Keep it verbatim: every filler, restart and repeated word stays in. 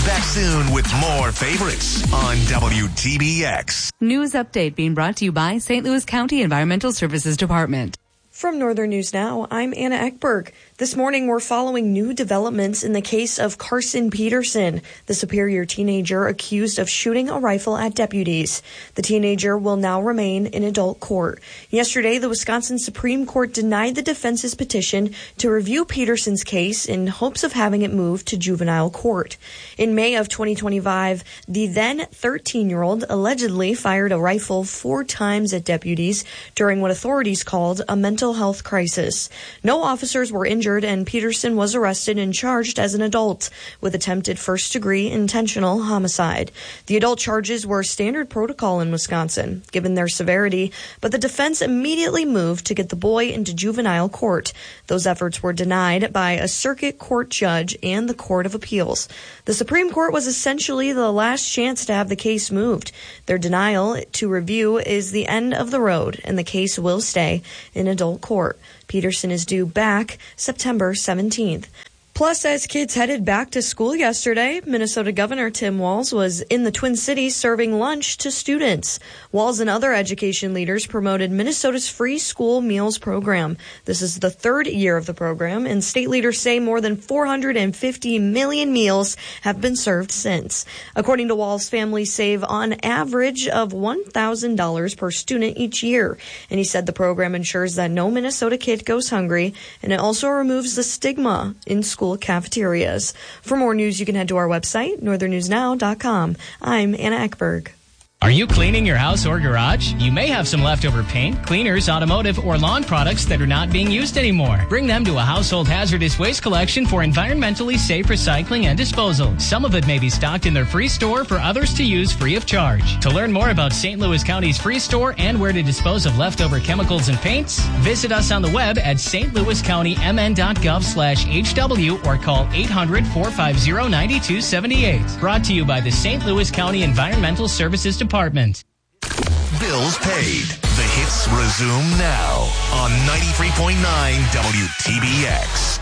Back soon with more favorites on W T B X. News update being brought to you by Saint Louis County Environmental Services Department. From Northern News Now, I'm Anna Ekberg. This morning, we're following new developments in the case of Carson Peterson, the Superior teenager accused of shooting a rifle at deputies. The teenager will now remain in adult court. Yesterday, the Wisconsin Supreme Court denied the defense's petition to review Peterson's case in hopes of having it moved to juvenile court. In May of twenty twenty-five, the then thirteen-year-old allegedly fired a rifle four times at deputies during what authorities called a mental health crisis. No officers were injured, and Peterson was arrested and charged as an adult with attempted first-degree intentional homicide. The adult charges were standard protocol in Wisconsin, given their severity, but the defense immediately moved to get the boy into juvenile court. Those efforts were denied by a circuit court judge and the Court of Appeals. The Supreme Court was essentially the last chance to have the case moved. Their denial to review is the end of the road, and the case will stay in adult court. Peterson is due back September seventeenth. Plus, as kids headed back to school yesterday, Minnesota Governor Tim Walz was in the Twin Cities serving lunch to students. Walz and other education leaders promoted Minnesota's free school meals program. This is the third year of the program, and state leaders say more than four hundred fifty million meals have been served since. According to Walz, families save on average of one thousand dollars per student each year. And he said the program ensures that no Minnesota kid goes hungry, and it also removes the stigma in school cafeterias. For more news, you can head to our website, northern news now dot com. I'm Anna Ekberg. Are you cleaning your house or garage? You may have some leftover paint, cleaners, automotive, or lawn products that are not being used anymore. Bring them to a household hazardous waste collection for environmentally safe recycling and disposal. Some of it may be stocked in their free store for others to use free of charge. To learn more about Saint Louis County's free store and where to dispose of leftover chemicals and paints, visit us on the web at st louis county m n dot gov slash h w or call eight hundred, four five zero, nine two seven eight. Brought to you by the Saint Louis County Environmental Services Department. Department. Bills paid. The hits resume now on ninety-three point nine W T B X.